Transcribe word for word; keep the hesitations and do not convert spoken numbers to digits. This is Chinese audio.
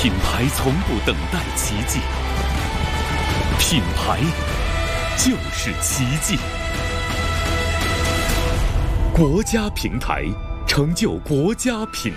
品牌从不等待奇迹，品牌就是奇迹。国家平台，成就国家品